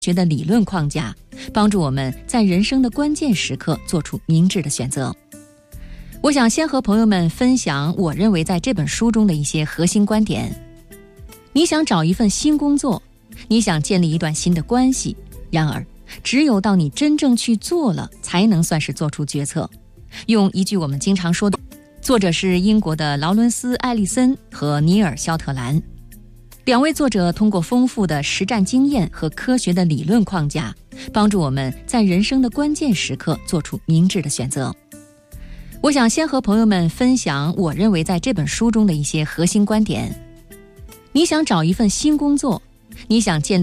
学的理论框架，帮助我们在人生的关键时刻做出明智的选择。我想先和朋友们分享我认为在这本书中的一些核心观点。你想找一份新工作，你想建立一段新的关系，然而只有到你真正去做了，才能算是做出决策。用一句我们经常说的，作者是英国的劳伦斯·艾利森和尼尔·肖特兰。两位作者通过丰富的实战经验和科学的理论框架，帮助我们在人生的关键时刻做出明智的选择。我想先和朋友们分享我认为在这本书中的一些核心观点。你想找一份新工作，你想建立